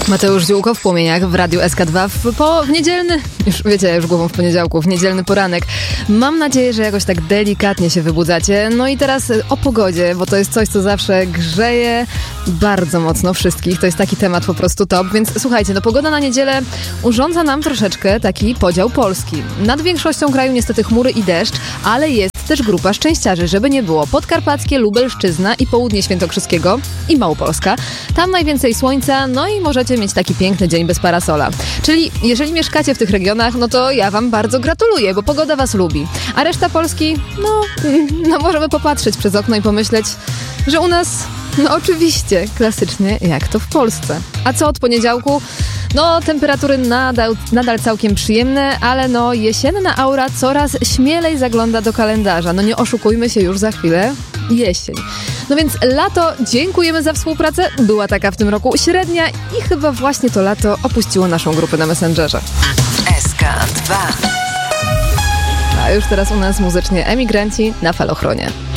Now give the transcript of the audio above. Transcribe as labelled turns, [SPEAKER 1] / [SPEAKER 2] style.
[SPEAKER 1] Mateusz Ziółko w Płomieniach w Radiu SK2 w niedzielny, już wiecie, już głową w poniedziałku, w niedzielny poranek. Mam nadzieję, że jakoś tak delikatnie się wybudzacie. No i teraz o pogodzie, bo to jest coś, co zawsze grzeje bardzo mocno wszystkich. To jest taki temat po prostu top, więc słuchajcie, no pogoda na niedzielę urządza nam troszeczkę taki podział Polski. Nad większością kraju niestety chmury i deszcz, ale jest też grupa szczęściarzy, żeby nie było. Podkarpackie, Lubelszczyzna i południe Świętokrzyskiego i Małopolska. Tam najwięcej słońca, no i możecie mieć taki piękny dzień bez parasola. Czyli jeżeli mieszkacie w tych regionach, no to ja wam bardzo gratuluję, bo pogoda was lubi. A reszta Polski, no możemy popatrzeć przez okno i pomyśleć, że u nas, no oczywiście, klasycznie jak to w Polsce. A co od poniedziałku? No, temperatury nadal całkiem przyjemne, ale no jesienna aura coraz śmielej zagląda do kalendarza. No nie oszukujmy się, już za chwilę jesień. No więc lato, dziękujemy za współpracę. Była taka w tym roku średnia i chyba właśnie to lato opuściło naszą grupę na Messengerze.
[SPEAKER 2] SK2.
[SPEAKER 1] A już teraz u nas muzycznie Emigranci na Falochronie.